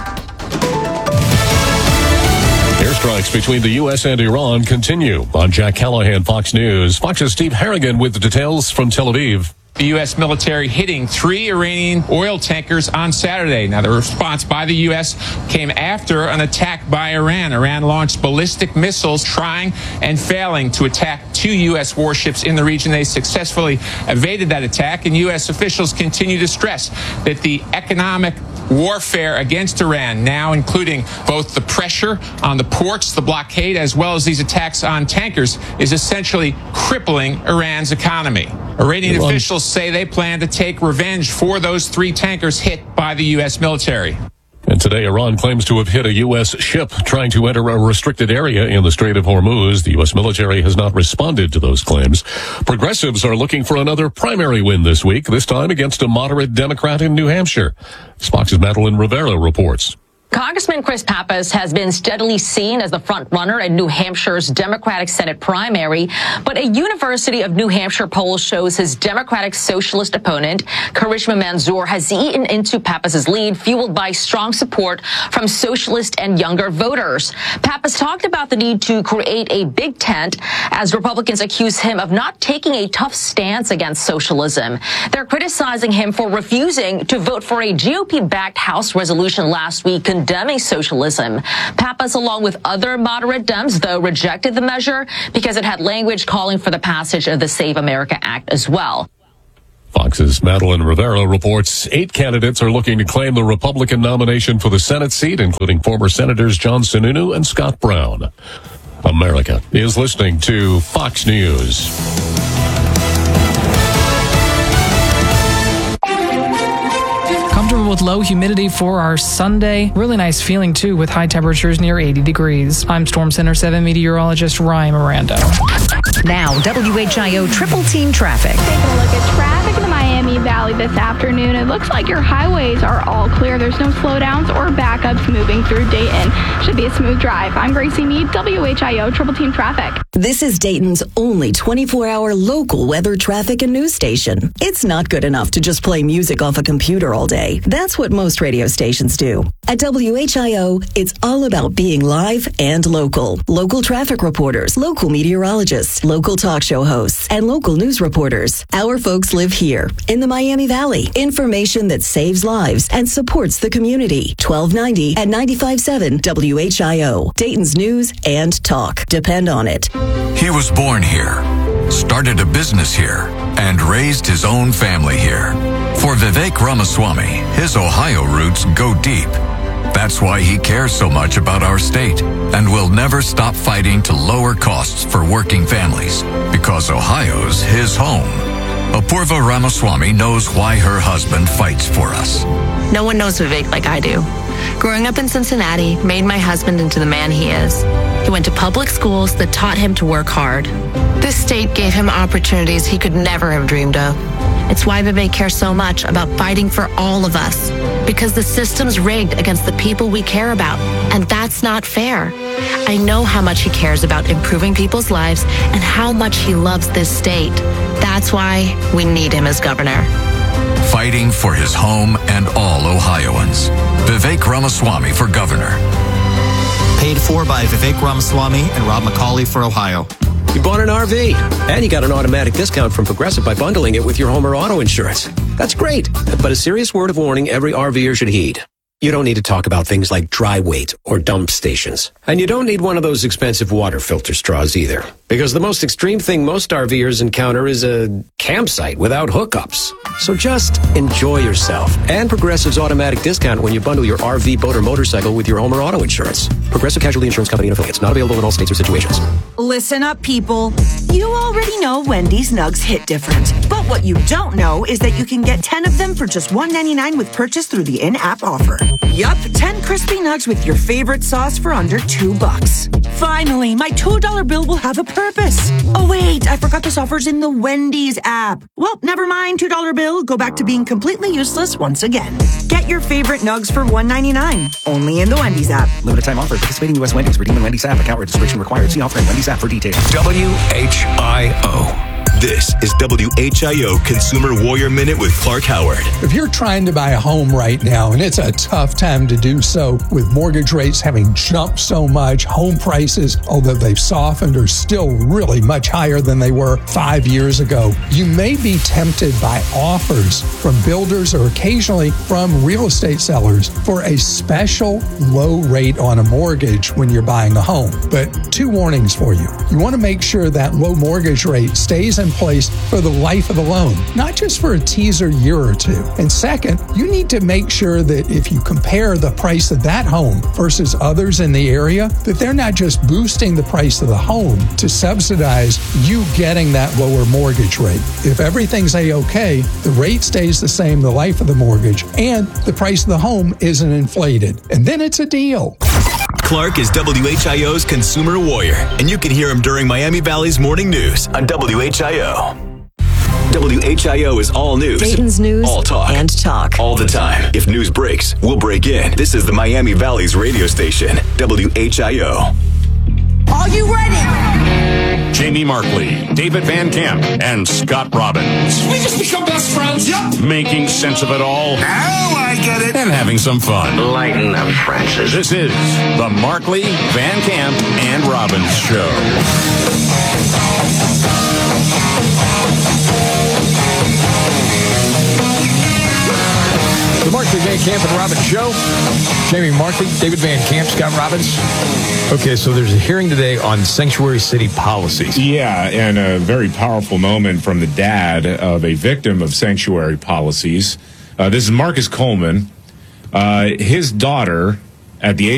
Airstrikes between the U S and Iran continue. I'm Jack Callahan, Fox News. Fox's Steve Harrigan with the details from Tel Aviv. The U S military hitting three Iranian oil tankers on Saturday. Now, the response by the U S came after an attack by Iran. Iran launched ballistic missiles trying and failing to attack two U S warships in the region. They successfully evaded that attack, and U S officials continue to stress that the economic warfare against Iran, now including both the pressure on the ports, the blockade, as well as these attacks on tankers, is essentially crippling Iran's economy. Iranian Iran. officials say they plan to take revenge for those three tankers hit by the U S military. And today, Iran claims to have hit a U S ship trying to enter a restricted area in the Strait of Hormuz. The U S military has not responded to those claims. Progressives are looking for another primary win this week, this time against a moderate Democrat in New Hampshire. Fox's Madeline Rivera reports. Congressman Chris Pappas has been steadily seen as the front runner in New Hampshire's Democratic Senate primary, but a University of New Hampshire poll shows his Democratic Socialist opponent, Karishma Manzoor, has eaten into Pappas's lead, fueled by strong support from socialist and younger voters. Pappas talked about the need to create a big tent as Republicans accuse him of not taking a tough stance against socialism. They're criticizing him for refusing to vote for a G O P-backed House resolution last week condemning socialism. Pappas, along with other moderate Dems, though, rejected the measure because it had language calling for the passage of the Save America Act as well. Fox's Madeline Rivera reports eight candidates are looking to claim the Republican nomination for the Senate seat, including former Senators John Sununu and Scott Brown. America is listening to Fox News. Comfortable with low humidity for our Sunday. Really nice feeling, too, with high temperatures near eighty degrees. I'm Storm Center seven meteorologist Ryan Miranda. Now, W H I O Triple Team Traffic. Taking a look at traffic in the Miami Valley this afternoon. It looks like your highways are all clear. There's no slowdowns or backups moving through Dayton. Should be a smooth drive. I'm Gracie Mead, W H I O Triple Team Traffic. This is Dayton's only twenty-four hour local weather, traffic, and news station. It's not good enough to just play music off a computer all day. That's what most radio stations do. At W H I O, it's all about being live and local. Local traffic reporters, local meteorologists, local talk show hosts, and local news reporters. Our folks live here in the Miami Valley. Information that saves lives and supports the community. twelve ninety and ninety-five point seven W H I O. Dayton's news and talk. Depend on it. He was born here, started a business here, and raised his own family here. For Vivek Ramaswamy, his Ohio roots go deep. That's why he cares so much about our state and will never stop fighting to lower costs for working families, because Ohio's his home. Apurva Ramaswamy knows why her husband fights for us. No one knows Vivek like I do. Growing up in Cincinnati made my husband into the man he is. He went to public schools that taught him to work hard. This state gave him opportunities he could never have dreamed of. It's why Vivek cares so much about fighting for all of us, because the system's rigged against the people we care about, and that's not fair. I know how much he cares about improving people's lives and how much he loves this state. That's why we need him as governor. Fighting for his home and all Ohioans. Vivek Ramaswamy for governor. Paid for by Vivek Ramaswamy and Rob McCauley for Ohio. You bought an R V, and you got an automatic discount from Progressive by bundling it with your home or auto insurance. That's great, but a serious word of warning every RVer should heed. You don't need to talk about things like dry weight or dump stations. And you don't need one of those expensive water filter straws either. Because the most extreme thing most RVers encounter is a campsite without hookups. So just enjoy yourself. And Progressive's automatic discount when you bundle your R V, boat, or motorcycle with your home or auto insurance. Progressive Casualty Insurance Company and affiliates. Not available in all states or situations. Listen up, people. You already know Wendy's Nugs hit different. But what you don't know is that you can get ten of them for just one ninety-nine with purchase through the in-app offer. Yup, ten crispy nugs with your favorite sauce for under two bucks. Finally, my two dollar bill will have a purpose. Oh wait, I forgot this offer's in the Wendy's app. Well, never mind, two dollar bill. Go back to being completely useless once again. Get your favorite nugs for one ninety-nine. Only in the Wendy's app. Limited time offer. Participating U S Wendy's. Redeem in Wendy's app. Account registration required. See offer in Wendy's app for details. W H I O. This is W H I O Consumer Warrior Minute with Clark Howard. If you're trying to buy a home right now, and it's a tough time to do so with mortgage rates having jumped so much, home prices, although they've softened, are still really much higher than they were five years ago. You may be tempted by offers from builders or occasionally from real estate sellers for a special low rate on a mortgage when you're buying a home. But two warnings for you. You want to make sure that low mortgage rate stays in place for the life of the loan, not just for a teaser year or two. And second, you need to make sure that if you compare the price of that home versus others in the area, that they're not just boosting the price of the home to subsidize you getting that lower mortgage rate. If everything's A-okay, the rate stays the same the life of the mortgage, and the price of the home isn't inflated. And then it's a deal. Clark is W H I O's Consumer Warrior, and you can hear him during Miami Valley's morning news on W H I O. W H I O is all news. Dayton's news all talk. and talk. All the time. If news breaks, we'll break in. This is the Miami Valley's radio station, W H I O. Are you ready? Jamie Markley, David Van Camp, and Scott Robbins. We just become best friends. Yep. Making sense of it all. Now I get it. And having some fun. Lighten up, Francis. This is the Markley, Van Camp, and Robbins Show. The Markley, Van Camp, and Robbins Show. Jamie Markley, David Van Camp, Scott Robbins. Okay, so there's a hearing today on sanctuary city policies. Yeah, and a very powerful moment from the dad of a victim of sanctuary policies. Uh, this is Marcus Coleman. Uh, his daughter, at the age